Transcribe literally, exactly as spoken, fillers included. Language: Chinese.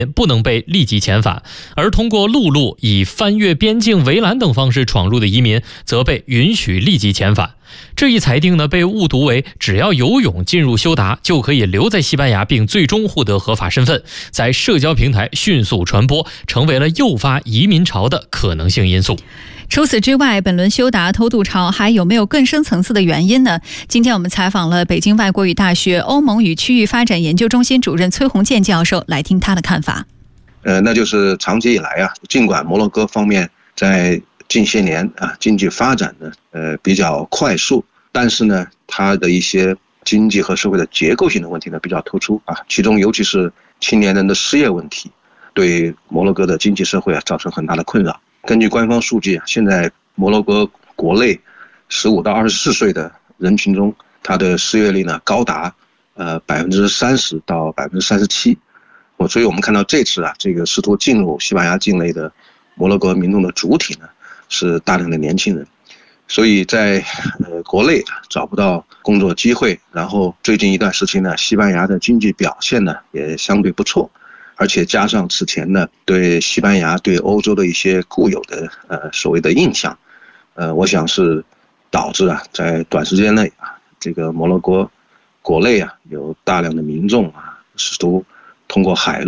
不能被立即遣返，而通过陆路以翻越边境围栏等方式闯入的移民则被允许立即遣返。这一裁定呢，被误读为只要游泳进入休达就可以留在西班牙并最终获得合法身份，在社交平台迅速传播，成为了诱发移民潮的可能性因素。 除此之外，本轮休达偷渡潮还有没有更深层次的原因呢？今天我们采访了北京外国语大学欧盟与区域发展研究中心主任崔洪建教授，来听他的看法。 呃，那就是长期以来啊，尽管摩洛哥方面在近些年啊经济发展呢呃比较快速，但是呢，它的一些经济和社会的结构性的问题呢比较突出啊，其中尤其是青年人的失业问题，对摩洛哥的经济社会啊造成很大的困扰。根据官方数据啊，现在摩洛哥国内十五到二十四岁的人群中，它的失业率呢高达呃百分之三十到百分之三十七。我所以我们看到这次啊，这个试图进入西班牙境内的摩洛哥民众的主体呢是大量的年轻人，所以在呃国内找不到工作机会，然后最近一段时期呢，西班牙的经济表现呢也相对不错。而且加上此前呢对西班牙对欧洲的一些固有的呃所谓的印象，呃我想是导致啊在短时间内啊这个摩洛哥国内啊有大量的民众啊试图通过海路